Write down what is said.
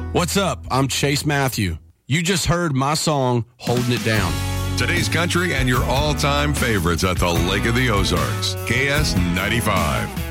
What's up? I'm Chase Matthew. You just heard my song, Holding It Down. Today's country and your all-time favorites at the Lake of the Ozarks. KS 95.